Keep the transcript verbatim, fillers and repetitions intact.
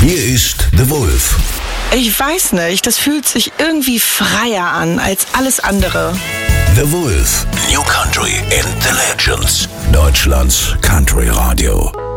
Hier ist The Wolf. Ich weiß nicht, das fühlt sich irgendwie freier an als alles andere. The Wolf. New Country and the Legends. Deutschlands Country Radio.